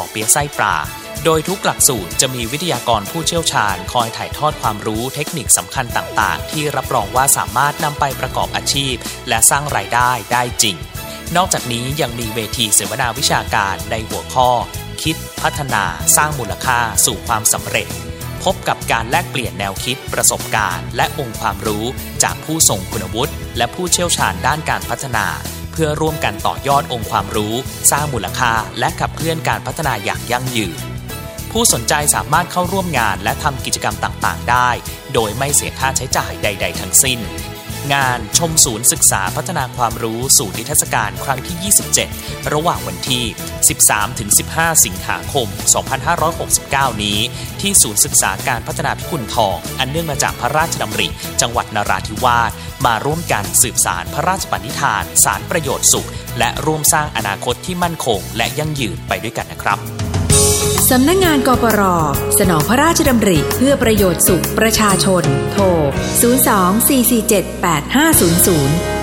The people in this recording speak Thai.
ป่อเปี๊ยะไส้ปลาโดยทุกหลักสูตรจะมีวิทยากรผู้เชี่ยวชาญคอยถ่ายทอดความรู้เทคนิคสำคัญต่างๆที่รับรองว่าสามารถนำไปประกอบอาชีพและสร้างรายได้ได้จริงนอกจากนี้ยังมีเวทีเสวนาวิชาการในหัวข้อคิดพัฒนาสร้างมูลค่าสู่ความสำเร็จพบกับการแลกเปลี่ยนแนวคิดประสบการณ์และองค์ความรู้จากผู้ทรงคุณวุฒิและผู้เชี่ยวชาญด้านการพัฒนาเพื่อร่วมกันต่อยอดองค์ความรู้สร้างมูลค่าและขับเคลื่อนการพัฒนาอย่างยั่งยืนผู้สนใจสามารถเข้าร่วมงานและทำกิจกรรมต่างๆได้โดยไม่เสียค่าใช้จ่ายใดๆทั้งสิ้นงานชมศูนย์ศึกษาพัฒนาความรู้สู่นิทรรศการครั้งที่27ระหว่างวันที่ 13-15 สิงหาคม 2569 นี้ที่ศูนย์ศึกษาการพัฒนาพิกุลทองอันเนื่องมาจากพระราชดำริจังหวัดนราธิวาสมาร่วมกันสืบสานพระราชปณิธานสารประโยชน์สุขและร่วมสร้างอนาคตที่มั่นคงและยั่งยืนไปด้วยกันนะครับสำนักงานกปร.สนองพระราชดำริเพื่อประโยชน์สุขประชาชนโทร 02-447-8500